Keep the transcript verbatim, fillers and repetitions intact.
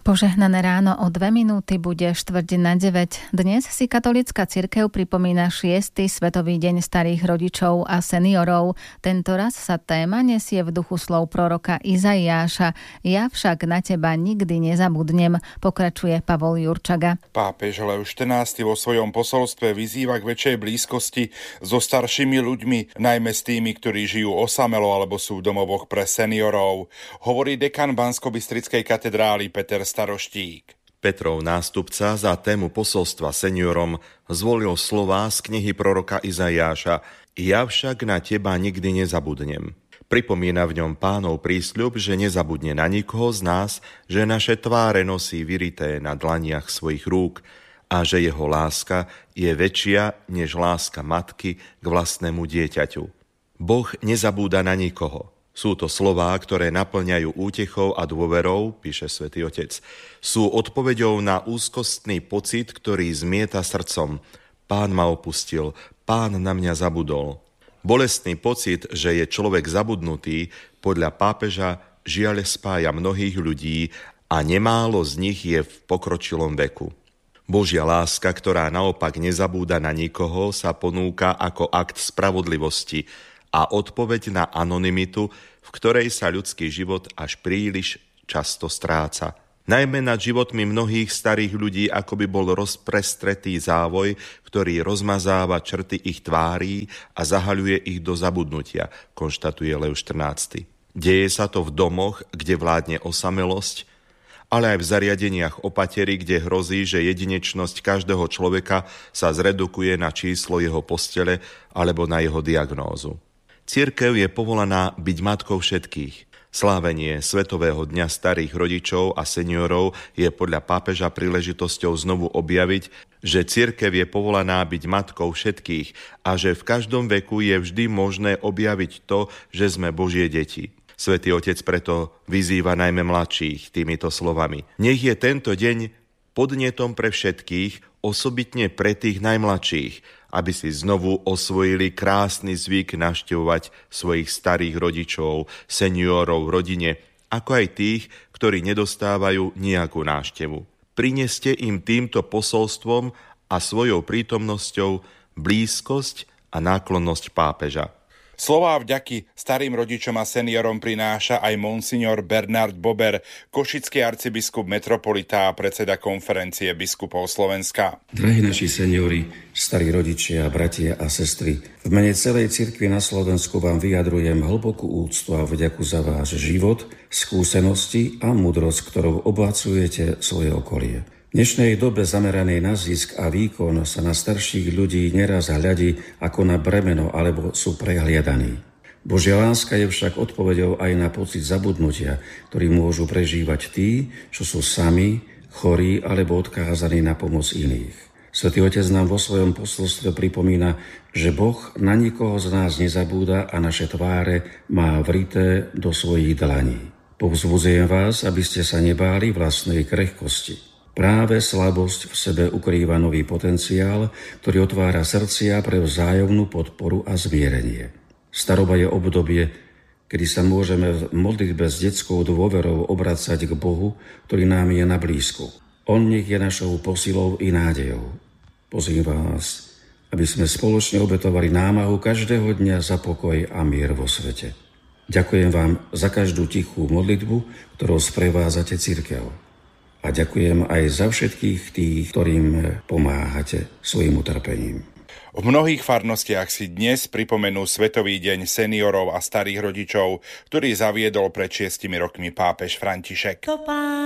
Požehnané ráno o dve minúty bude štvrť na deväť. Dnes si katolícka cirkev pripomína šiesty Svetový deň starých rodičov a seniorov. Tento raz sa téma nesie v duchu slov proroka Izaiáša. Ja však na teba nikdy nezabudnem, pokračuje Pavol Jurčaga. Pápež Lev štrnásty vo svojom posolstve vyzýva k väčšej blízkosti so staršími ľuďmi, najmä s tými, ktorí žijú osamelo alebo sú v domovoch pre seniorov. Hovorí dekan Banskobystrickej katedrály Peter Staroštík. Petrov nástupca za tému posolstva seniorom zvolil slová z knihy proroka Izaiáša Ja však na teba nikdy nezabudnem. Pripomína v ňom Pánov prísľub, že nezabudne na nikoho z nás, že naše tváre nosí vyrité na dlaniach svojich rúk a že jeho láska je väčšia než láska matky k vlastnému dieťaťu. Boh nezabúda na nikoho. Sú to slová, ktoré naplňajú útechou a dôverou, píše Svätý Otec. Sú odpoveďou na úzkostný pocit, ktorý zmieta srdcom. Pán ma opustil, Pán na mňa zabudol. Bolestný pocit, že je človek zabudnutý, podľa pápeža žiaľ spája mnohých ľudí a nemálo z nich je v pokročilom veku. Božia láska, ktorá naopak nezabúda na nikoho, sa ponúka ako akt spravodlivosti a odpoveď na anonymitu, v ktorej sa ľudský život až príliš často stráca. Najmä nad životmi mnohých starých ľudí akoby bol rozprestretý závoj, ktorý rozmazáva črty ich tvárí a zahaľuje ich do zabudnutia, konštatuje Lev štrnásty. Deje sa to v domoch, kde vládne osamelosť, ale aj v zariadeniach opatery, kde hrozí, že jedinečnosť každého človeka sa zredukuje na číslo jeho postele alebo na jeho diagnózu. Cirkev je povolaná byť matkou všetkých. Slávenie Svetového dňa starých rodičov a seniorov je podľa pápeža príležitosťou znovu objaviť, že cirkev je povolaná byť matkou všetkých a že v každom veku je vždy možné objaviť to, že sme Božie deti. Svätý Otec preto vyzýva najmä mladších týmito slovami. Nech je tento deň podnetom pre všetkých, osobitne pre tých najmladších, aby si znovu osvojili krásny zvyk navštevovať svojich starých rodičov, seniorov v rodine, ako aj tých, ktorí nedostávajú nejakú návštevu. Prineste im týmto posolstvom a svojou prítomnosťou blízkosť a náklonnosť pápeža. Slová vďaky starým rodičom a seniorom prináša aj monsignor Bernard Bober, košický arcibiskup metropolita a predseda konferencie biskupov Slovenska. Drahí naši seniori, starí rodičia, bratia a sestry, v mene celej cirkvi na Slovensku vám vyjadrujem hlbokú úctu a vďaku za váš život, skúsenosti a múdrosť, ktorou obohacujete svoje okolie. V dnešnej dobe zameranej na zisk a výkon sa na starších ľudí neraz hľadí ako na bremeno alebo sú prehliadaní. Božia láska je však odpoveďou aj na pocit zabudnutia, ktorý môžu prežívať tí, čo sú sami, chorí alebo odkázaní na pomoc iných. Svätý Otec nám vo svojom posolstve pripomína, že Boh na nikoho z nás nezabúda a naše tváre má vrité do svojich dlaní. Povzbudzujem vás, aby ste sa nebáli vlastnej krehkosti. Práve slabosť v sebe ukrýva nový potenciál, ktorý otvára srdcia pre vzájomnú podporu a zmierenie. Staroba je obdobie, kedy sa môžeme v modlitbe s detskou dôverou obracať k Bohu, ktorý nám je na blízku. On nech je našou posilou i nádejou. Pozývam vás, aby sme spoločne obetovali námahu každého dňa za pokoj a mier vo svete. Ďakujem vám za každú tichú modlitbu, ktorou sprevádzate cirkev. A ďakujem aj za všetkých tých, ktorým pomáhate svojim utrpením. V mnohých farnostiach si dnes pripomenú Svetový deň seniorov a starých rodičov, ktorý zaviedol pred šiestimi rokmi pápež František.